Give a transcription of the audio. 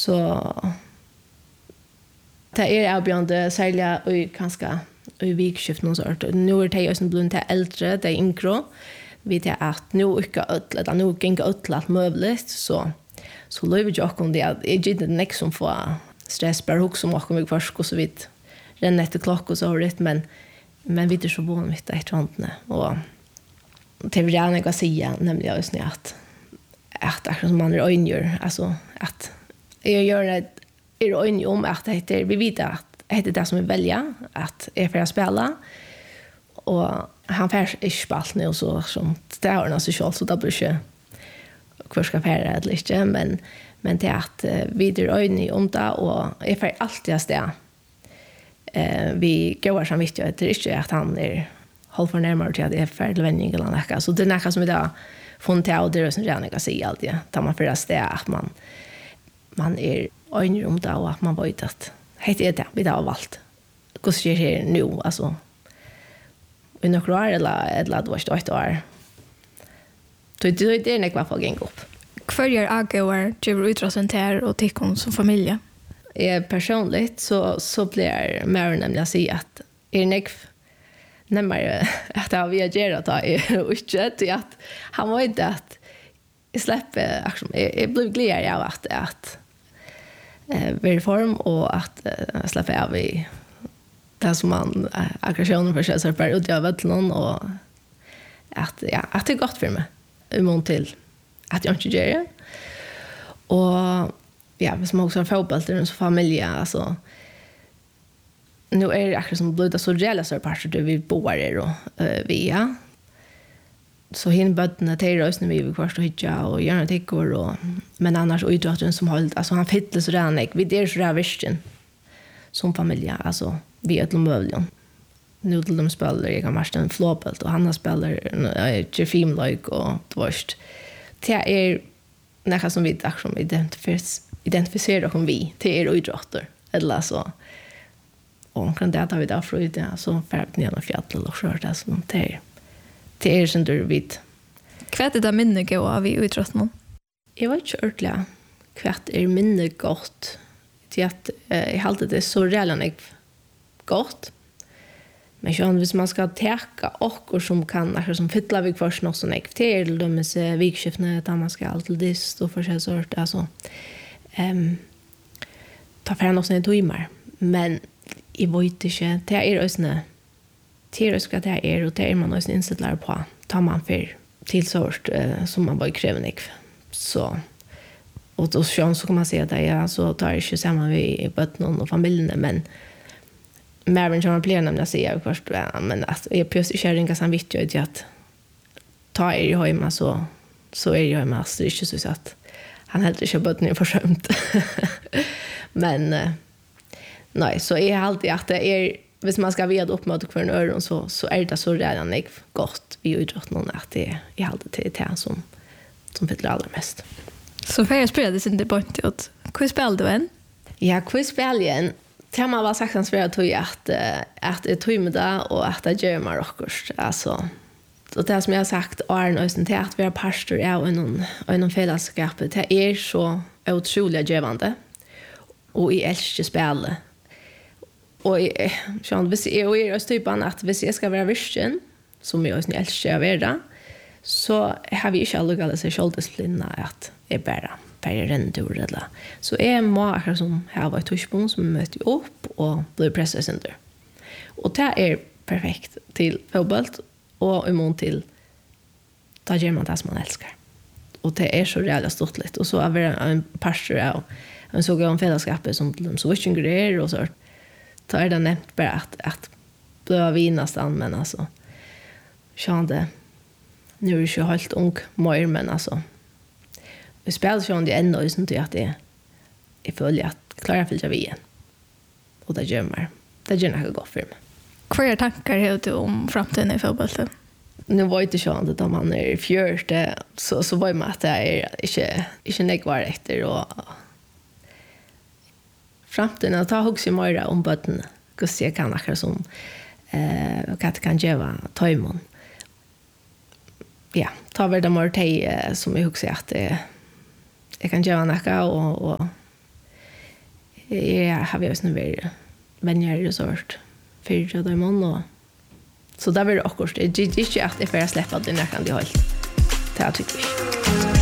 Så det är avbjörande särskilt och ganska i vikskift någon sort. Nu är det ju som blivit äldre, det är yngre. Vi vet att nu är nu gänga allt möjligt så lever jag om det är inte näck som får stress bara också om vi först och så vitt renna efter klock och så rätt men vi är så van vid det efterhand och det vill jag gärna säga nämligen just att som man är öjnjör alltså att jag gör det är öjnjör om att det heter vi vet att det är det som vi väljer att är för att spela och han färs är spalt nu så som det har något så så det blir inte kvar ska färra eller inte men det är att vi är öjnjör om det och är för alltid att det vi går som visst det är inte att han är håll för närmare till att det är färdig vändning eller något så det är något som vi då funnit av det är som redan jag säger alltid tar man för att man är öjnjör om det och att man vet att det det vi har valt. Hur ser det nu alltså i några år eller det var 8 år. Det är nog vad folk går upp. Kvarjer agear till utrustningscenter och tikon som familj. Personligt så blir mer nämligen säga att nog närmare att vi agerat och inte till att han var inte att släppa jag blev glad av att reform och att släppa av i det som man aggressioner för sig för att jag vet någon och att det är gott för mig imot till att jag inte gör det och hvis man också har fotboll till en familj alltså nu är det akkurat som blöda så rejäla så parter där vi bor är då via så hin bötterna till rösten vi vill först och hitta och göra tickor och men annars idrotten som hållt alltså han fittlar så där vi det är så där vissten som familj alltså vi är till möjligen nu till de spelar jag kan matcha en flopelt och han spelar ett filmlike och tvärst det är näka som vi aktion identificerar som vi till idrotter eller så och kan det ta vi där för det så färdigt ner och fjäll och skört alltså det är som du vet. Kvart är det minne gå av i utrustningen? Jag var inte ordentligt kvart är minne gott. Till att jag hade det så redan gott. Men så hvis man ska täcka och som kan som fylla vi först något sån till de med vikskiftene där man ska alltid dist och för sig sort alltså ta för något sån timmar. Men I vet inte det är ösnä till ska det är och det är man också inställare på tar man för till sort som man bara kräver så och då så kan man säga att jag så tar inte samma vi botten och familjen men Marvin som planerar nämligen säga först men att jag plötsligt sharing kan samvittigt att ta er hemma så är jag hemma så det är inte så att han helt inte botten är försömt men nej så är alltid att det är hvis man ska veta upp mot för en öron så är det så redan gott vi idrotten att det är alltid till det som fyller allra mest. Så för jag spelade inte på att hur spelade du än? Ja, hur spelade jag? Tema var sagt att jag tog att det tog med det och att det gör mig rockers. Alltså, och det som jag har sagt är till att vi är pastor av en fällskap. Det är så otroligt givande. Och jag älskar spelet. Och hvis jag är typen att hvis jag ska vara virken, som jag älskar att vara, så har vi inte alla galt sig självdisciplina att jag bara rentur eller. Så jag må som har varit touchpunkt som möter upp och blir pressad under. Och det är perfekt till fotboll och imot till ta gör man det som man älskar. Och det är så reellt stortligt. Och så är det en pastor av en såg om fällskapet som de switching grejer och så tar är det nämnt bara att blöva vinastan men alltså kände nu är det ju helt ung mer men alltså vi spelar så det ändå just inte att det är följa att klara fylla vi igen och det gör något gott för mig. Vilka tankar har du om framtiden i fotbollen? Nu var inte så att om man är fjörde så var man att det är inte nekvar efter och framtiden att ta hugg mer om botten hur ser kan akkurat som vad kan göra tajmon. Ja, ta väl de mer som jag hugger att jag kan göra något och Jag har ju snö väl vänner resort för det man och så där vill också det är inte att det för att släppa det när kan det hålla. Det tycker jag.